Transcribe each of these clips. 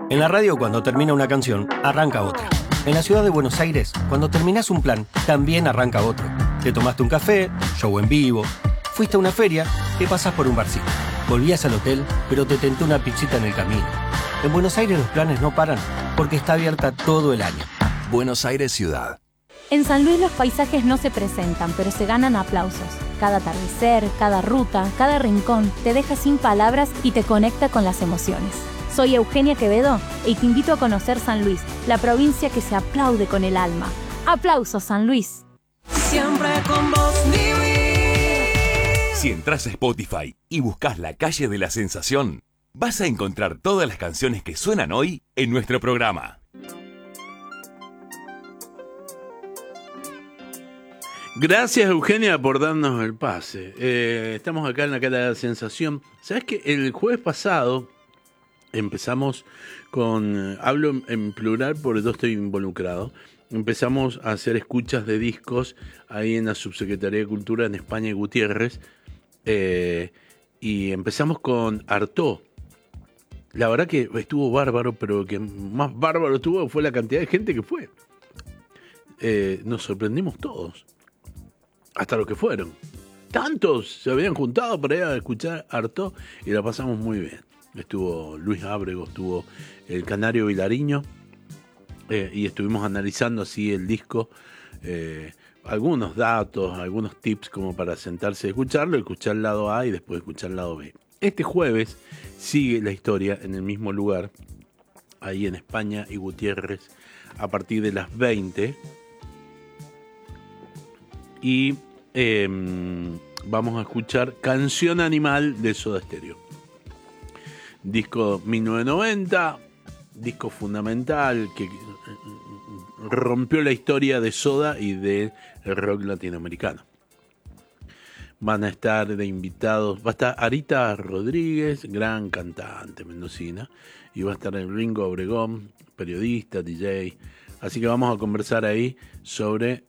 En la radio, cuando termina una canción, arranca otra. En la ciudad de Buenos Aires, cuando terminás un plan, también arranca otro. Te tomaste un café, show en vivo, fuiste a una feria, te pasás por un barcito. Volvías al hotel, pero te tentó una pizzita en el camino. En Buenos Aires los planes no paran, porque está abierta todo el año. Buenos Aires Ciudad. En San Luis los paisajes no se presentan, pero se ganan aplausos. Cada atardecer, cada ruta, cada rincón te deja sin palabras y te conecta con las emociones. Soy Eugenia Quevedo y te invito a conocer San Luis, la provincia que se aplaude con el alma. ¡Aplausos, San Luis! Siempre con vos, Si entras a Spotify y buscas La Calle de la Sensación, vas a encontrar todas las canciones que suenan hoy en nuestro programa. Gracias, Eugenia, por darnos el pase. Estamos acá en La Calle de la Sensación. ¿Sabes qué? El jueves pasado empezamos con... hablo en plural porque yo estoy involucrado. Empezamos a hacer escuchas de discos ahí en la Subsecretaría de Cultura en España y Gutiérrez. Y empezamos con Artaud. La verdad que estuvo bárbaro, pero lo que más bárbaro estuvo fue la cantidad de gente que fue. Nos sorprendimos todos. Hasta los que fueron. Tantos se habían juntado para ir a escuchar Artaud y la pasamos muy bien. Estuvo Luis Ábrego, estuvo el Canario Vilariño y estuvimos analizando así el disco, algunos datos, algunos tips como para sentarse y escucharlo, escuchar el lado A y después escuchar el lado B. Este jueves sigue la historia en el mismo lugar, ahí en España y Gutiérrez, a partir de las 20. Y vamos a escuchar Canción Animal de Soda Stereo. Disco 1990, disco fundamental que rompió la historia de Soda y del rock latinoamericano. Van a estar de invitados, va a estar Arita Rodríguez, gran cantante mendocina, y va a estar el Ringo Obregón, periodista, DJ. Así que vamos a conversar ahí sobre...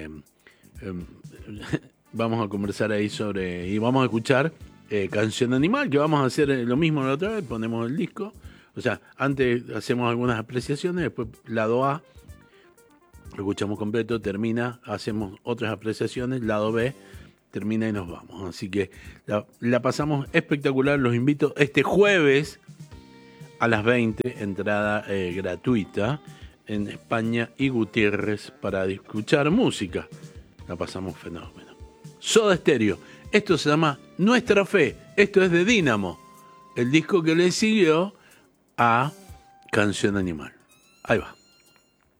y vamos a escuchar Canción Animal, que vamos a hacer lo mismo la otra vez, ponemos el disco, o sea, antes hacemos algunas apreciaciones, después lado A, lo escuchamos completo, termina, hacemos otras apreciaciones, lado B, termina y nos vamos, así que la pasamos espectacular, los invito este jueves a las 20, entrada gratuita en España y Gutiérrez para escuchar música. La pasamos fenómeno. Soda Stereo. Esto se llama Nuestra Fe. Esto es de Dínamo. El disco que le siguió a Canción Animal. Ahí va.